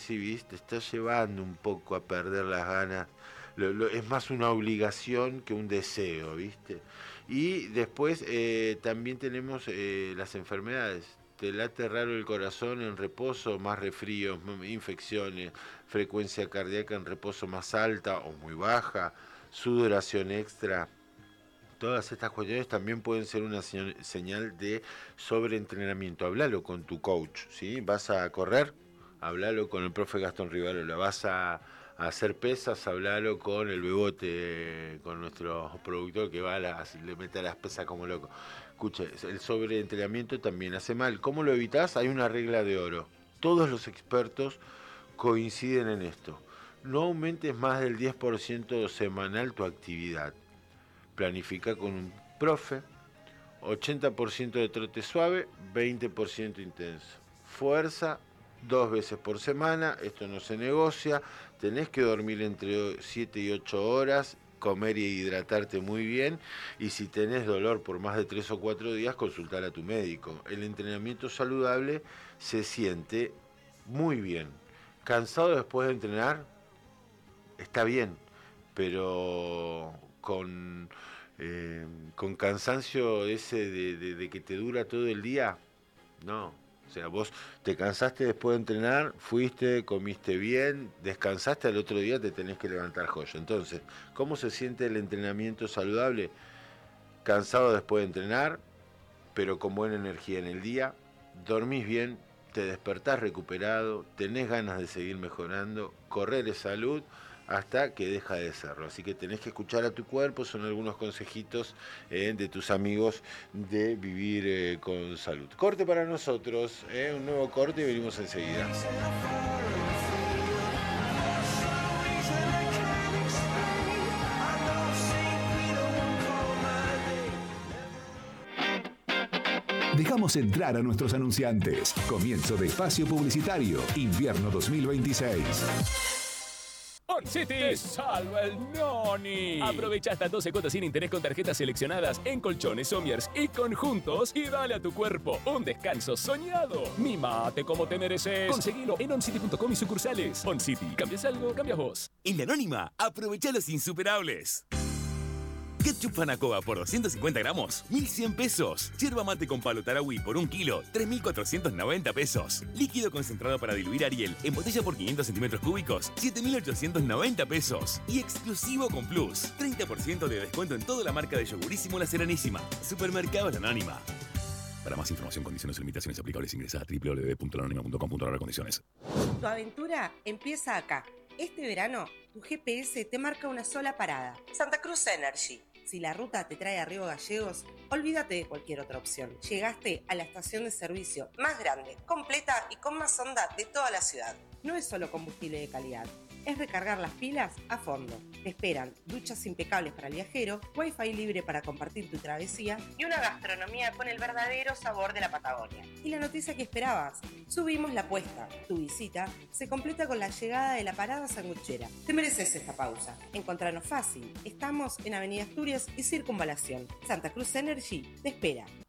recibís te está llevando un poco a perder las ganas. Es más una obligación que un deseo, ¿viste? Y después también tenemos las enfermedades. Te late raro el corazón en reposo, más resfríos, infecciones, frecuencia cardíaca en reposo más alta o muy baja, sudoración extra. Todas estas cuestiones también pueden ser una señal de sobreentrenamiento. Hablalo con tu coach, ¿sí? ¿Vas a correr? Hablalo con el profe Gastón Rivarola. ¿Vas a hacer pesas? Hablalo con el Bebote, con nuestro productor que le mete a las pesas como loco. Escuche, el sobreentrenamiento también hace mal. ¿Cómo lo evitas? Hay una regla de oro. Todos los expertos coinciden en esto. No aumentes más del 10% semanal tu actividad. Planifica con un profe, 80% de trote suave, 20% intenso. Fuerza, 2 veces por semana, esto no se negocia, tenés que dormir entre 7 y 8 horas, comer y hidratarte muy bien, y si tenés dolor por más de 3 o 4 días, consultar a tu médico. El entrenamiento saludable se siente muy bien. ¿Cansado después de entrenar? Está bien, pero con cansancio ese de que te dura todo el día, no. O sea, vos te cansaste después de entrenar, fuiste, comiste bien, descansaste, al otro día te tenés que levantar joya. Entonces, ¿cómo se siente el entrenamiento saludable? Cansado después de entrenar, pero con buena energía en el día, dormís bien, te despertás recuperado, tenés ganas de seguir mejorando, correr es salud hasta que deja de serlo. Así que tenés que escuchar a tu cuerpo, son algunos consejitos de tus amigos de vivir con salud. Corte para nosotros, un nuevo corte y venimos enseguida. Dejamos entrar a nuestros anunciantes. Comienzo de espacio publicitario. Invierno 2026. OnCity te salva el noni. Aprovecha hasta 12 cuotas sin interés con tarjetas seleccionadas en colchones, sommiers y conjuntos y dale a tu cuerpo un descanso soñado. Mimate como te mereces. Conseguilo en oncity.com y sucursales. OnCity. ¿Cambias algo? Cambias vos. En La Anónima, aprovecha los insuperables. Ketchup Fanacoa por 250 gramos, 1.100 pesos. Yerba mate con palo Tarahui por 1 kilo, 3.490 pesos. Líquido concentrado para diluir Ariel en botella por 500 centímetros cúbicos, 7.890 pesos. Y exclusivo con Plus, 30% de descuento en toda la marca de yogurísimo La Serenísima. Supermercados La Anónima. Para más información, condiciones y limitaciones aplicables, ingresa a www.lanonima.com.ar/condiciones. Tu aventura empieza acá. Este verano, tu GPS te marca una sola parada. Santa Cruz Energy. Si la ruta te trae a Río Gallegos, olvídate de cualquier otra opción. Llegaste a la estación de servicio más grande, completa y con más onda de toda la ciudad. No es solo combustible de calidad, es recargar las pilas a fondo. Te esperan duchas impecables para el viajero, wifi libre para compartir tu travesía y una gastronomía con el verdadero sabor de la Patagonia. Y la noticia que esperabas, subimos la apuesta. Tu visita se completa con la llegada de la parada sanguchera. Te mereces esta pausa. Encontranos fácil. Estamos en Avenida Asturias y Circunvalación. Santa Cruz Energy te espera.